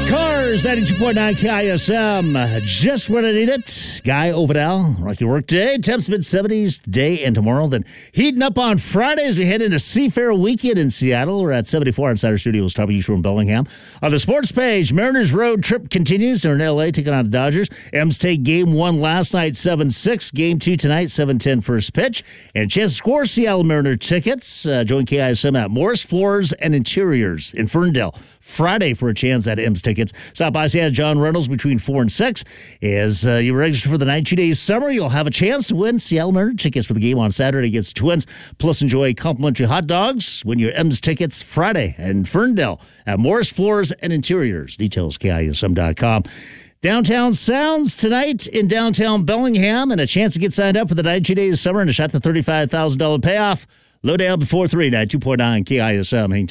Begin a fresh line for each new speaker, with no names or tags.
Cars, 92.9 KISM. Just when I need it. Guy Ovidal, rocky work day. Temps mid-70s today and tomorrow. Then heating up on Friday as we head into Seafair weekend in Seattle. We're at 74 inside our studios, top of you from Bellingham. On the sports page, Mariners road trip continues. They're in L.A. taking on the Dodgers. M's take game 1 last night, 7-6. Game 2 tonight, 7-10 first pitch. And chance to score Seattle Mariner tickets. Join KISM at Morris Floors and Interiors in Ferndale Friday for a chance at M's tickets. Stop by Santa John Reynolds between 4 and 6. As you register for the 92 Days Summer, you'll have a chance to win Seattle Mariner tickets for the game on Saturday against the Twins. Plus, enjoy complimentary hot dogs. Win your M's tickets Friday in Ferndale at Morris Floors and Interiors. Details, KISM.com. Downtown Sounds tonight in downtown Bellingham, and a chance to get signed up for the 92 Days Summer and a shot to $35,000 payoff. Lowdale before 3, 92.9 KISM. Hang tight.